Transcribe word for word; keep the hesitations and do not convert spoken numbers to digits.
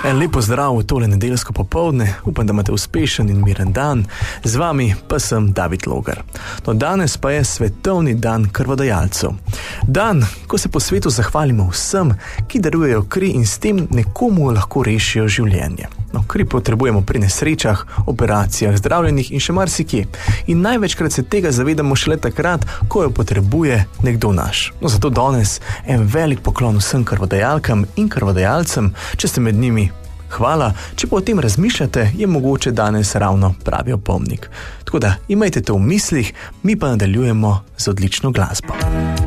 Lepo zdrav v tole nedeljsko popoldne, upam, da imate uspešen in miren dan, z vami pa sem David Logar. No, danes pa je svetovni dan krvodajalcev. Dan, ko se po svetu zahvalimo vsem, ki darujejo kri in s tem nekomu lahko rešijo življenje. No, kri potrebujemo pri nesrečah, operacijah, zdravljenjih in še marsikje. In največkrat se tega zavedamo šele takrat, ko jo potrebuje nekdo naš. No, zato danes en velik poklon vsem krvodajalkam in krvodajalcem, če ste med njimi. Hvala, če pa o tem razmišljate, je mogoče danes ravno pravi opomnik. Tako da imajte to v mislih, mi pa nadaljujemo z odlično glasbo.